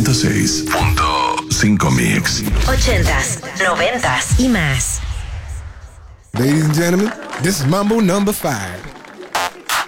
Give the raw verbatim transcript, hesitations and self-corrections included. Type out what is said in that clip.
noventa y seis punto cinco Mix. Ochentas, noventas y más. Ladies and gentlemen, this is Mambo number five.